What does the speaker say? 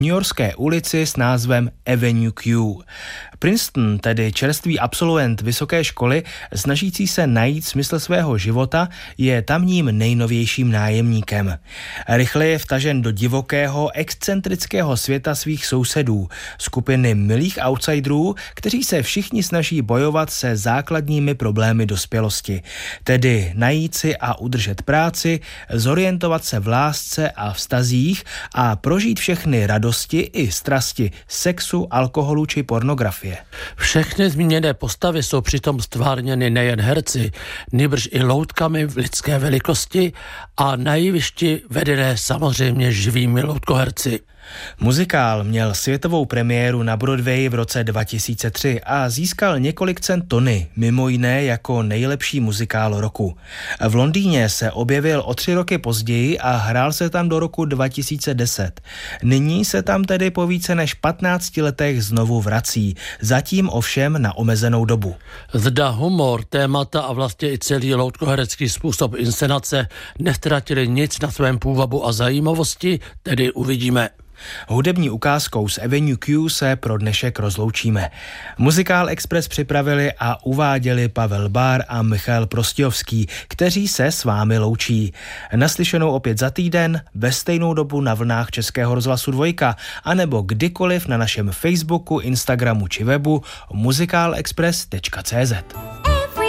newyorské ulici s názvem Avenue Q. Princeton, tedy čerstvý absolvent vysoké školy, snažící se najít smysl svého života, je tamním nejnovějším nájemníkem. Rychle je vtažen do divokého, excentrického světa svých sousedů, skupiny milých outsiderů, kteří se všichni snaží bojovat se základními problémy dospělosti, tedy najít si a udržet práci, zorientovat se v lásce a vztazích a prožít všechny radosti i strasti sexu, alkoholu či pornografie. Všechny zmíněné postavy jsou přitom stvárněny nejen herci, nýbrž i loutkami v lidské velikosti a na jevišti vedené samozřejmě živými loutkoherci. Muzikál měl světovou premiéru na Broadwayi v roce 2003 a získal několik cen Tony, mimo jiné jako nejlepší muzikál roku. V Londýně se objevil o 3 roky později a hrál se tam do roku 2010. Nyní se tam tedy po více než 15 letech znovu vrací, zatím ovšem na omezenou dobu. Zda humor, témata a vlastně i celý loutkoherecký způsob inscenace neztratili nic na svém půvabu a zajímavosti, tedy uvidíme. Hudební ukázkou z Avenue Q se pro dnešek rozloučíme. Muzikál Express připravili a uváděli Pavel Bár a Michal Prostějovský, kteří se s vámi loučí. Naslyšenou opět za týden, ve stejnou dobu na vlnách Českého rozhlasu 2, anebo kdykoliv na našem Facebooku, Instagramu či webu muzikálexpress.cz.